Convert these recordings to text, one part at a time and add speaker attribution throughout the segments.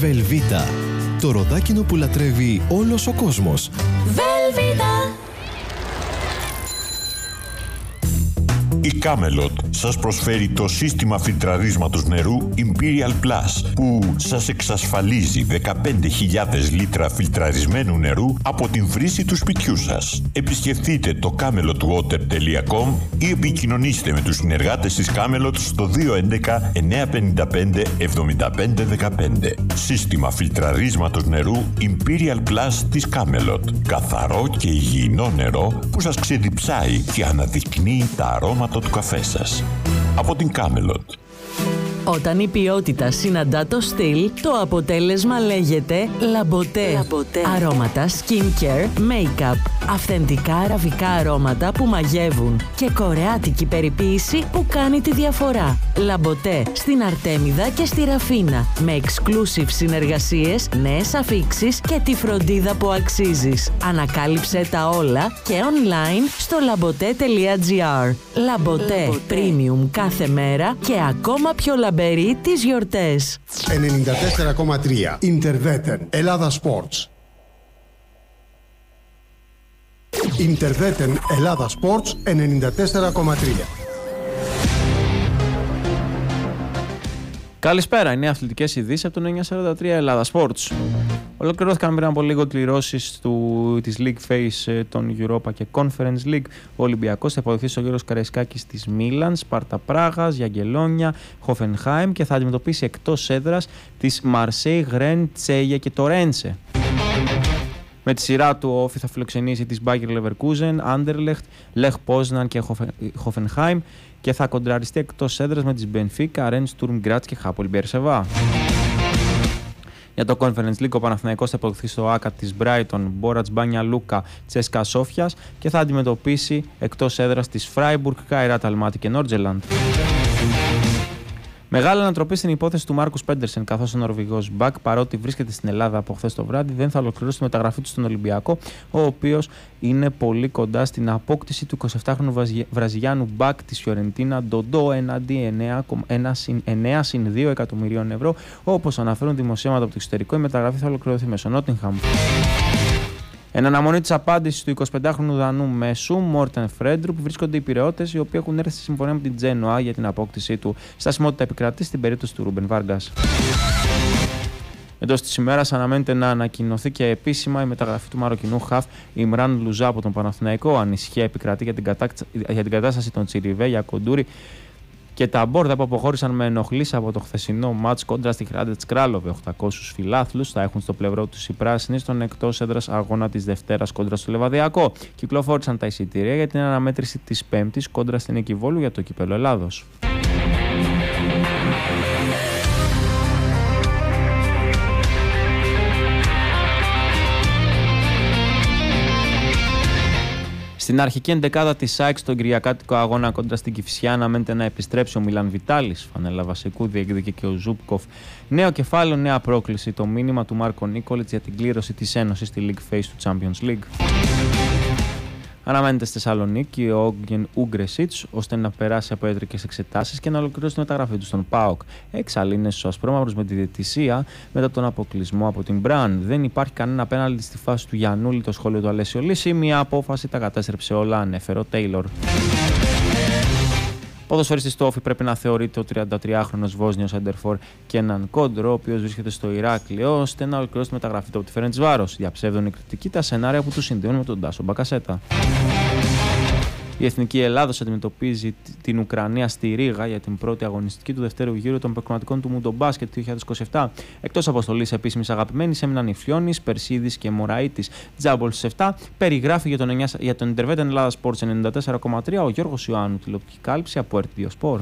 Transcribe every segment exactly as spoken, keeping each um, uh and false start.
Speaker 1: Velveeta. Το ροδάκινο που λατρεύει όλος ο κόσμος.
Speaker 2: Velveeta.
Speaker 3: Η Camelot σας προσφέρει το σύστημα φιλτραρίσματος νερού Imperial Plus που σας εξασφαλίζει δεκαπέντε χιλιάδες λίτρα φιλτραρισμένου νερού από την βρύση του σπιτιού σας. Επισκεφτείτε το camelot water τελεία com ή επικοινωνήστε με τους συνεργάτες της Camelot στο δύο έντεκα εννιακόσια πενήντα πέντε εβδομήντα πέντε δεκαπέντε. Σύστημα φιλτραρίσματος νερού Imperial Plus της Camelot. Καθαρό και υγιεινό νερό που σας ξεδιψάει και αναδεικνύει τα αρώματα του καφέ σας. Από την Camelot.
Speaker 4: Όταν η ποιότητα συναντά το στυλ, το αποτέλεσμα λέγεται Λαμποτέ. Αρώματα, skincare, make-up. Αυθεντικά αραβικά αρώματα που μαγεύουν. Και κορεάτικη περιποίηση που κάνει τη διαφορά. Λαμποτέ στην Αρτέμιδα και στη Ραφίνα. Με exclusive συνεργασίες, νέες αφίξεις και τη φροντίδα που αξίζεις. Ανακάλυψε τα όλα και online στο λαμποτέ τελεία τζι άρ. Λαμποτέ, premium κάθε μέρα και ακόμα πιο λαμπερή τις γιορτές.
Speaker 5: ενενήντα τέσσερα κόμμα τρία Interveten Ελλάδα Sports. Interveten Ελλάδα Sports ενενήντα τέσσερα κόμμα τρία.
Speaker 6: Καλησπέρα, είναι αθλητικές ειδήσεις από το εννιακόσια σαράντα τρία Ελλάδα Sports. Ολοκληρώθηκαν πριν από λίγο οι κληρώσεις της League Phase των Europa και Conference League. Ο Ολυμπιακός θα υποδεχθεί στο Γιώργος Καραϊσκάκης της Μίλαν, Σπάρτα Πράγας, Γιαγκελόνια, Χόφενχάιμ και θα αντιμετωπίσει εκτός έδρας της Μαρσέη, Γρεν, Τσέγια και Τορέντσε. Με τη σειρά του, ο Όφι θα φιλοξενήσει τις Bayer Leverkusen, Anderlecht, Lech Poznan και Hoffenheim και θα κοντραριστεί εκτός έδρας με τις Benfica, Rennes, Sturm Graz και Hapoel Beersheva. Για το Conference League, ο Παναθηναϊκός θα υποδεχθεί στο Άκα της Brighton, Μπόρατς Μπάνια Λούκα, Τσέσκα Σόφιας και θα αντιμετωπίσει εκτός έδρας της Freiburg, Καϊράτ Αλμάτι και Νόρτζελαντ. Μεγάλη ανατροπή στην υπόθεση του Μάρκους Πέντερσεν, καθώς ο Νορβηγός μπακ, παρότι βρίσκεται στην Ελλάδα από χθες το βράδυ, δεν θα ολοκληρώσει τη μεταγραφή του στον Ολυμπιακό, ο οποίος είναι πολύ κοντά στην απόκτηση του εικοσιεπτάχρονου Βραζιλιάνου μπακ της Φιωρεντίνα Ντοντό έναντι εννέα συν δύο εκατομμυρίων ευρώ. Όπως αναφέρουν δημοσίευματα από το εξωτερικό, η μεταγραφή θα ολοκληρωθεί μέσω Νότιγχαμ. Εν αναμονή της απάντησης του εικοσιπεντάχρονου Δανού μέσου Μόρτεν Φρέντρου, που βρίσκονται οι Πειραιώτες, οι οποίοι έχουν έρθει στη συμφωνία με την Τζένοα για την απόκτησή του. Στασιμότητα επικρατεί στην περίπτωση του Ρούμπεν Βάργκας. Εντός της ημέρας αναμένεται να ανακοινωθεί και επίσημα η μεταγραφή του Μαροκινού χαφ Ιμράν Λουζά από τον Παναθηναϊκό. Ανησυχία επικρατεί για την, κατά... για την κατάσταση των Τσιριβέ, για Κοντούρη και τα Μπόρδα που αποχώρησαν με ενοχλήσεις από το χθεσινό μάτς κόντρα στη Χράντετς Κράλοβε. οκτακόσιους φιλάθλους θα έχουν στο πλευρό τους οι πράσινοι στον εκτός έδρας αγώνα της Δευτέρας κόντρα στο Λεβαδιακό. Κυκλοφόρησαν τα εισιτήρια για την αναμέτρηση της Πέμπτης κόντρα στην Εκιβόλου για το κύπελλο Ελλάδος. Στην αρχική εντεκάδα της ΑΕΚ στον κυριακάτικο αγώνα κόντρα στην Κηφισιά αναμένεται να επιστρέψει ο Μιλάν Βιτάλης, φανέλα βασικού διεκδικεί και ο Ζούπκοφ. Νέο κεφάλαιο, νέα πρόκληση. Το μήνυμα του Μάρκο Νίκολιτς για την κλήρωση της Ένωσης στη League Phase του Champions League. Αναμένεται στη Θεσσαλονίκη ο Όγγεν Ούγκρεσιτς ώστε να περάσει από ιατρικές εξετάσεις και να ολοκληρώσει τη μεταγραφή του στον ΠΑΟΚ. Έξαλλοι είναι στους ασπρόμαυρους με τη διαιτησία μετά τον αποκλεισμό από την Μπραν. Δεν υπάρχει κανένα πέναλτι στη φάση του Γιαννούλη, το σχόλιο του Αλέσιο Λύση. Μια απόφαση τα κατέστρεψε όλα, ανέφερε ο Τέιλορ. Ποδοσφαιριστής του Όφη πρέπει να θεωρείται ο τριαντατριάχρονος Βόσνιος σέντερφορ Κέναν Κόντρο, ο οποίος βρίσκεται στο Ηράκλειο, ώστε να ολοκληρώσει τη μεταγραφή του από τη Φερεντσβάρος. Διαψεύδουν οι κριτικοί τα σενάρια που του συνδέουν με τον Τάσο Μπακασέτα. Η Εθνική Ελλάδος αντιμετωπίζει την Ουκρανία στη Ρήγα για την πρώτη αγωνιστική του δευτέρου γύρου των προκριματικών του Μουντομπάσκετ δύο χιλιάδες είκοσι επτά. Εκτός αποστολής επίσημης αγαπημένης έμειναν οι Φλιώνης, Περσίδης και Μωραΐτης. Τζάμπολ στις επτά περιγράφει για τον, για τον Interveten Ελλάδα Sports ενενήντα τέσσερα κόμμα τρία ο Γιώργος Ιωάννου, τηλεοπτική κάλυψη από Ερ Τι δύο Σπορ.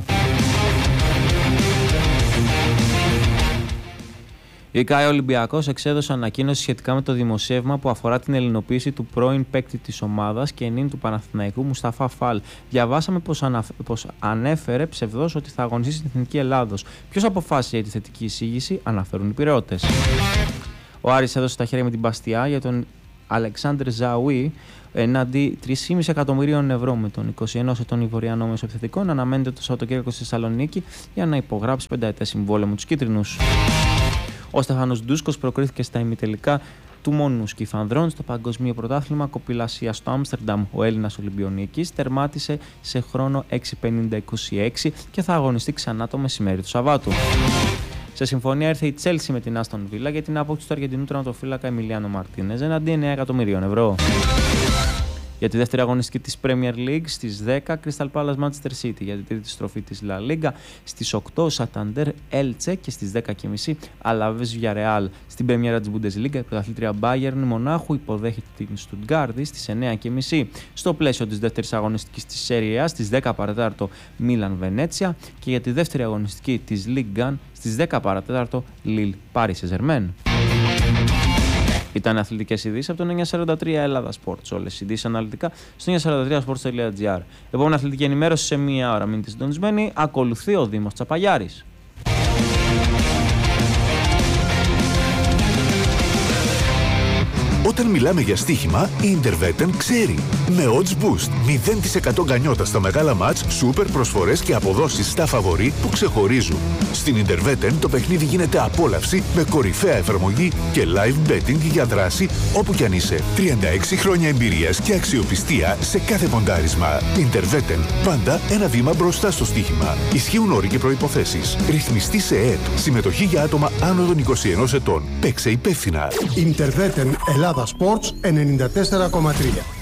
Speaker 6: Η ΚΑΕ Ολυμπιακός εξέδωσε ανακοίνωση σχετικά με το δημοσίευμα που αφορά την ελληνοποίηση του πρώην παίκτη της ομάδας και ενίν του Παναθηναϊκού Μουσταφά Φαλ. Διαβάσαμε πως, αναφ... πως ανέφερε ψευδώς ότι θα αγωνιστεί στην Εθνική Ελλάδος. Ποιος αποφάσισε για τη θετική εισήγηση, αναφέρουν οι Πειραιώτες. Ο Άρης έδωσε τα χέρια με την Μπαστιά για τον Αλεξάνδρ Ζαουί εναντί τρία κόμμα πέντε εκατομμυρίων ευρώ με τον είκοσι ένα ετών Ιβοριανό μεσοεπιθετικό να αναμένεται το Σαββατοκύριακο στη Θεσσαλονίκη για να υπογράψει πενταετές συμβόλαιο με τους κίτρινους. Ο Στέφανος Ντούσκος προκρίθηκε στα ημιτελικά του μόνου σκυφανδρών στο Παγκοσμίο Πρωτάθλημα Κοπηλασίας στο Άμστερνταμ. Ο Έλληνας Ολυμπιονίκης τερμάτισε σε χρόνο έξι πενήντα είκοσι έξι και θα αγωνιστεί ξανά το μεσημέρι του Σαββάτου. Σε συμφωνία ήρθε η Τσέλσι με την Άστον Βίλα για την άποψη του Αργεντινού τερματοφύλακα Εμιλιάνο Μαρτίνεζ εναντί εννέα εκατομμυρίων ευρώ. Για τη δεύτερη αγωνιστική της Premier League στις δέκα Crystal Palace Manchester City, για την τρίτη στροφή της La Liga στις οκτώ Santander Elche και στις δέκα και μισή Alaves Villarreal. Στην πρεμιέρα της Bundesliga η πρωταθλήτρια Bayern Μονάχου υποδέχεται την Stuttgart στις εννέα και μισή. Στο πλαίσιο της δεύτερης αγωνιστικής της Serie A στις δέκα παρά τέταρτο Milan Venezia και για τη δεύτερη αγωνιστική της Ligue ένα στις δέκα παρά τέταρτο Lille Paris Saint-Germain. Ήταν αθλητικές ειδήσεις από το εννιακόσια σαράντα τρία Ελλάδα Sports. Όλες οι ειδήσεις αναλυτικά στο εννιακόσια σαράντα τρία sports τελεία gr. Επόμενη αθλητική ενημέρωση σε μία ώρα. Μείνετε συντονισμένοι. Ακολουθεί ο Δήμος Τσαπαγιάρης.
Speaker 2: Όταν μιλάμε για στοίχημα, η Interveten ξέρει. Με odds boost, μηδέν τοις εκατό γκανιότα στα μεγάλα μάτς, σούπερ προσφορές και αποδόσεις στα φαβορί που ξεχωρίζουν. Στην Interveten το παιχνίδι γίνεται απόλαυση με κορυφαία εφαρμογή και live betting για δράση όπου κι αν είσαι. τριάντα έξι χρόνια εμπειρίας και αξιοπιστία σε κάθε ποντάρισμα. Interveten, πάντα ένα βήμα μπροστά στο στοίχημα. Ισχύουν όροι και προϋποθέσεις. Ρυθμιστή σε ΕΕΠ. Συμμετοχή για άτομα άνω των είκοσι ενός ετών. Παίξε υπεύθυνα.
Speaker 5: Interveten Ελλάδα Sports ενενήντα τέσσερα κόμμα τρία.